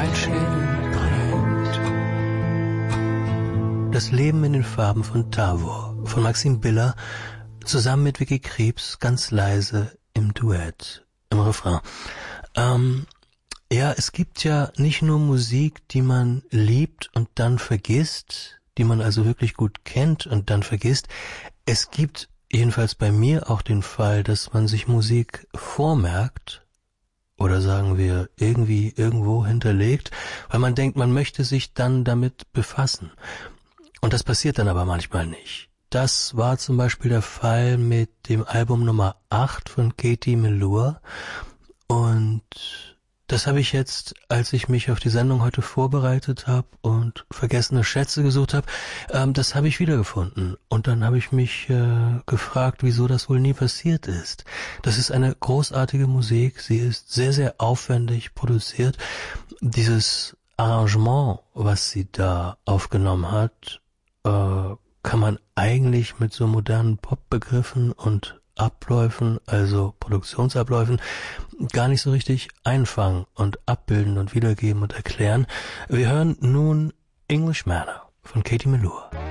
Das Leben in den Farben von Tavor, von Maxim Biller, zusammen mit Vicky Krebs, ganz leise im Duett, im Refrain. Ja, es gibt ja nicht nur Musik, die man liebt und dann vergisst, die man also wirklich gut kennt und dann vergisst. Es gibt jedenfalls bei mir auch den Fall, dass man sich Musik vormerkt oder sagen wir irgendwie irgendwo hinterlegt, weil man denkt, man möchte sich dann damit befassen. Und das passiert dann aber manchmal nicht. Das war zum Beispiel der Fall mit dem Album Nummer 8 von Katie Melua. Und das habe ich jetzt, als ich mich auf die Sendung heute vorbereitet habe und vergessene Schätze gesucht habe, das habe ich wiedergefunden. Und dann habe ich mich gefragt, wieso das wohl nie passiert ist. Das ist eine großartige Musik. Sie ist sehr, sehr aufwendig produziert. Dieses Arrangement, was sie da aufgenommen hat, kann man eigentlich mit so modernen Popbegriffen und Abläufen, also Produktionsabläufen, gar nicht so richtig einfangen und abbilden und wiedergeben und erklären. Wir hören nun English Manor von Katie Melua.